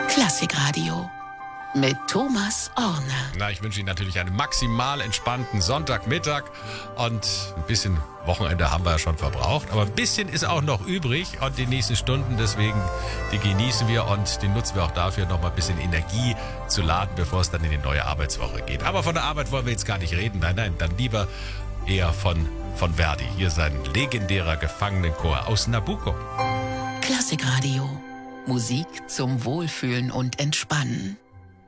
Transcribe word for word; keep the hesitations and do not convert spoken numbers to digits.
Klassikradio mit Thomas Orner. Na, ich wünsche Ihnen natürlich einen maximal entspannten Sonntagmittag und ein bisschen Wochenende haben wir ja schon verbraucht, aber ein bisschen ist auch noch übrig und die nächsten Stunden, deswegen, die genießen wir und die nutzen wir auch dafür, noch mal ein bisschen Energie zu laden, bevor es dann in die neue Arbeitswoche geht. Aber von der Arbeit wollen wir jetzt gar nicht reden, nein, nein, dann lieber eher von, von Verdi. Hier ist ein legendärer Gefangenenchor aus Nabucco. Klassikradio. Musik zum Wohlfühlen und Entspannen.